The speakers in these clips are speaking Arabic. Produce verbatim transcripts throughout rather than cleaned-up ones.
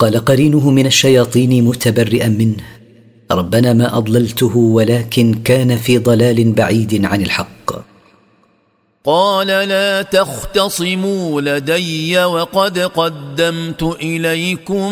قال قرينه من الشياطين متبرئا منه: ربنا ما أضللته ولكن كان في ضلال بعيد عن الحق. قال لا تختصموا لدي وقد قدمت إليكم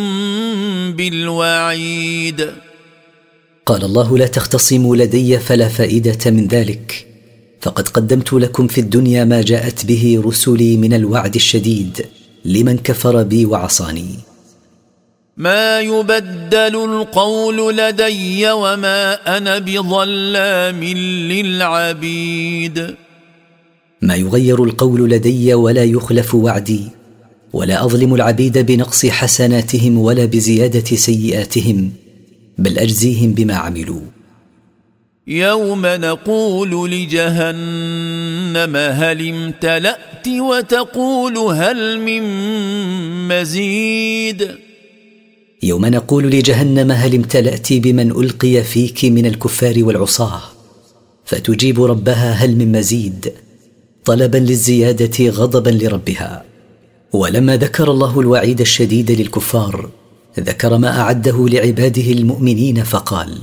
بالوعيد. قال الله: لا تختصموا لدي فلا فائدة من ذلك، فقد قدمت لكم في الدنيا ما جاءت به رسلي من الوعد الشديد لمن كفر بي وعصاني. ما يبدل القول لدي وما أنا بظلام للعبيد. ما يغير القول لدي ولا يخلف وعدي، ولا أظلم العبيد بنقص حسناتهم ولا بزيادة سيئاتهم، بل أجزيهم بما عملوا. يوم نقول لجهنم هل امتلأت وتقول هل من مزيد. يوم نقول لجهنم هل امتلأت بمن ألقي فيك من الكفار والعصاة، فتجيب ربها هل من مزيد، طلبا للزيادة غضبا لربها. ولما ذكر الله الوعيد الشديد للكفار ذكر ما أعده لعباده المؤمنين فقال: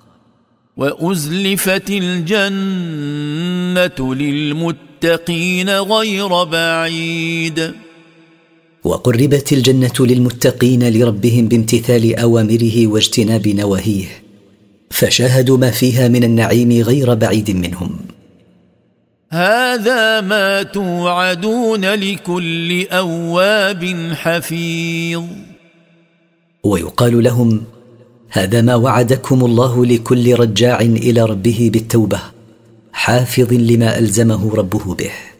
وأزلفت الجنة للمتقين غير بعيد. وقربت الجنة للمتقين لربهم بامتثال أوامره واجتناب نواهيه، فشاهدوا ما فيها من النعيم غير بعيد منهم. هذا ما توعدون لكل أواب حفيظ. ويقال لهم: هذا ما وعدكم الله لكل رجاع إلى ربه بالتوبة، حافظ لما ألزمه ربه به.